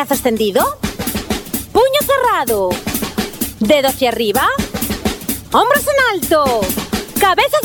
Brazo extendido. Puño cerrado. Dedo hacia arriba. Hombros en alto. Cabeza